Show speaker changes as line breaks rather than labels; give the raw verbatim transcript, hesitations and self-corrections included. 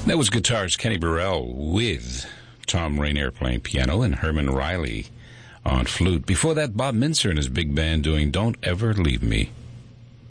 That was guitarist Kenny Burrell with Tom Rainier playing piano and Herman Riley on flute. Before that, Bob Mincer and his big band doing Don't Ever Leave Me.